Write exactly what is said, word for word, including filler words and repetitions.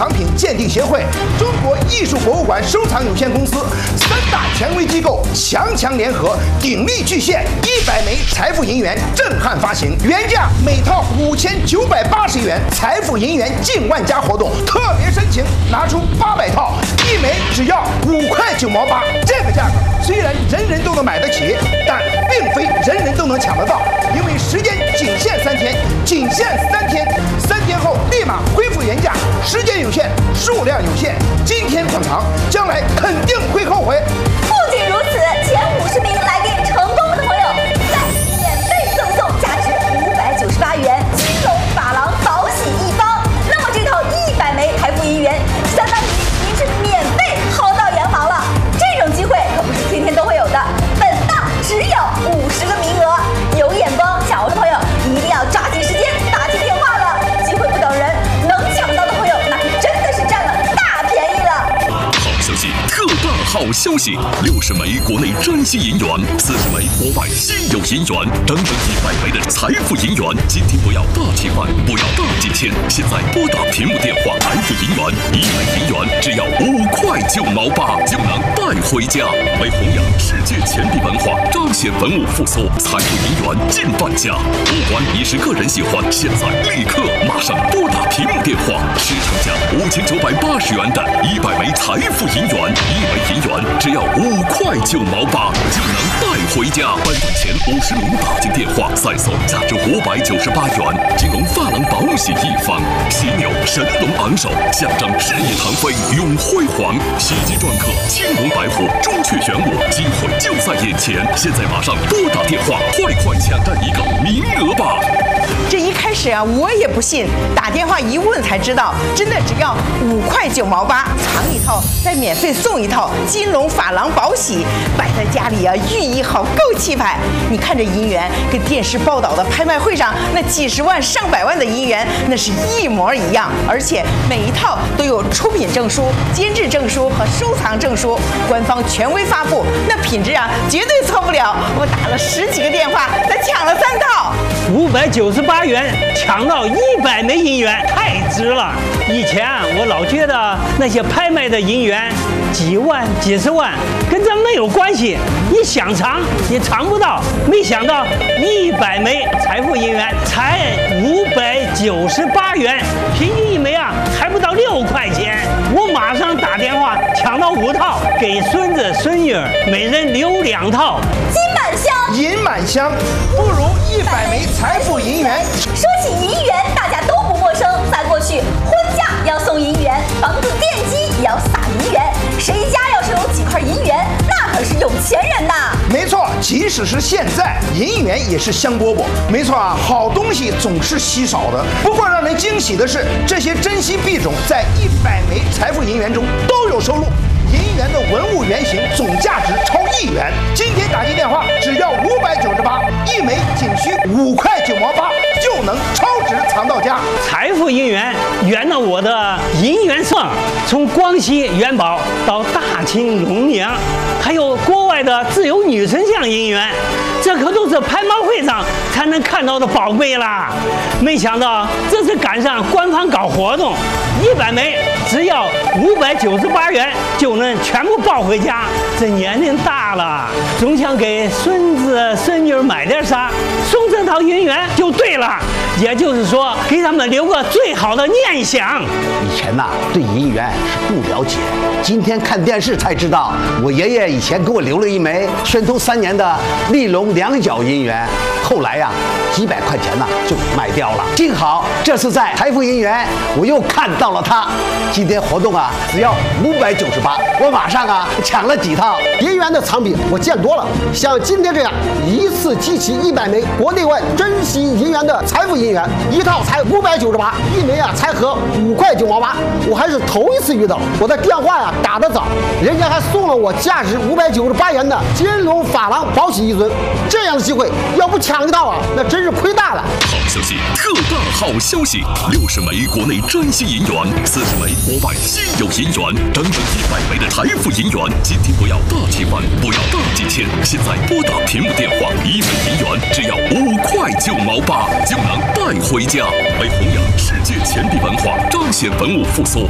藏品鉴定协会、中国艺术博物馆收藏有限公司三大权威机构强强联合，鼎力巨献一百枚财富银元震撼发行，原价每套五千九百八十元，财富银元近万家活动特别申请，拿出八百套，一枚只要五块九毛八。这个价格虽然人人都能买得起，但并非人人都能抢得到，因为时间仅限三天，仅限三天，三天后立马恢复原价，时间有限，数量有限，今天捧场，将来肯定会后悔。 不仅如此，前五十名来电成功的朋友，再免费赠送价值五百九十八元金龙珐琅宝喜一方。那么这套一百枚财富银元，相当于您是免费薅到羊毛了。这种机会可不是天天都会有的，本档只有五十个名额，有眼光抢的朋友一定要抓紧时间打进电话了，机会不等人，能抢到的朋友那真的是占了大便宜了。 好消息，特大好消息！六十枚国内珍稀银元，四十枚国外稀有银元，整整一百枚的财富银元。今天不要大提款，不要大几千，现在拨打屏幕电话，财富银元一枚银元只要五块九毛八就能带回家。为弘扬世界钱币文化，彰显文物复苏，财富银元近万家。不管你是个人喜欢，现在立刻马上拨打屏幕电话，市场价五千九百八十元的一百枚财富银元，一枚银元只要五块九毛八就能带回家。颁奖前五十名打进电话，再送价值五百九十八元金龙珐琅宝喜一方。犀牛神龙昂首，象征事业腾飞永辉煌。喜极篆刻青龙白虎，朱雀玄武，机会就在眼前。现在马上拨打电话，快快抢占一个名额吧！ 这一开始啊，我也不信，打电话一问才知道，真的只要五块九毛八，藏一套再免费送一套金龙珐琅宝喜，摆在家里啊，寓意好，够气派。你看这银元跟电视报道的拍卖会上那几十万上百万的银元，那是一模一样，而且每一套都有出品证书、监制证书和收藏证书，官方权威发布，那品质啊绝对错不了。我打了十几个电话，才抢了三套。 五百九十八元抢到一百枚银元，太值了！以前我老觉得那些拍卖的银元几万、几十万跟咱没有关系，你想藏也藏不到。没想到一百枚财富银元才五百九十八元，平均一枚啊还不到六块钱。我马上打电话抢到五套，给孙子孙女每人留两套。 金满箱， 银满箱，不如一百枚财富银元。 说起银元，大家都不陌生。在过去，婚嫁要送银元，房子奠基也要撒银元。谁家要是有几块银元，那可是有钱人呐！ 没错，即使是现在，银元也是香饽饽。没错啊，好东西总是稀少的。不过让人惊喜的是，这些珍稀币种在一百枚财富银元中都有收录。银元的文物原型总价值超一元，今天打进电话只要五百九十八，一枚仅需五块九毛八就能超值藏到家。 财富银元圆了我的银元梦，从光熙元宝到大清龙娘，还有国外的自由女神像银元，这可都是拍卖会上才能看到的宝贝啦！没想到这次赶上官方搞活动，一百枚只要五百九十八元就能全部抱回家。这年龄大了，总想给孙子孙女买点啥，送这套银元就对了。也就是说，给他们留个最好的念想。 以前呐、啊，对银元是不了解，今天看电视才知道，我爷爷以前给我留了一枚宣统三年的立龙两角银元，后来呀、啊，几百块钱呢、啊、就卖掉了。幸好这次在财富银元，我又看到了它。今天活动啊，只要五百九十八，我马上啊抢了几套。 银元的藏品我见多了，像今天这样一次集齐一百枚国内外珍稀银元的财富银元，一套才五百九十八，一枚啊才合五块九毛八，我还是头一次遇到。我的电话呀打得早，人家还送了我价值五百九十八元的金龙珐琅宝喜一尊，这样的机会要不抢一套啊，那真是亏大了。 好消息，特大好消息！六十枚国内珍稀银元，四十枚国外稀有银元，整整一百枚的财富银元。今天不要大提款，不要大几千，现在拨打屏幕电话，一枚银元只要五块九毛八就能带回家。为弘扬世界钱币文化，彰显文物复苏，